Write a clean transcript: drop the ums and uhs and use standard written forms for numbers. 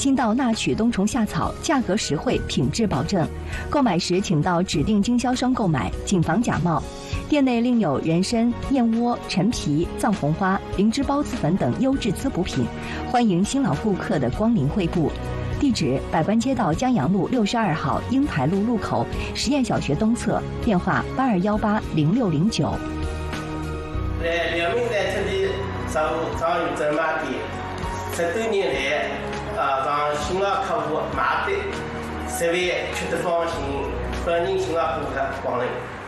新到纳曲冬虫夏草，价格实惠，品质保证。购买时请到指定经销商购买，谨防假冒。店内另有人参、燕窝、陈皮、藏红花、灵芝孢子粉等优质滋补品，欢迎新老顾客的光临惠顾。地址：百官街道江阳路62号英台路路口实验小学东侧，电话82180609。 在辽宁在这里上有专卖店，10多年来，让新老客户买的，设备吃得放心，欢迎新老顾客光临。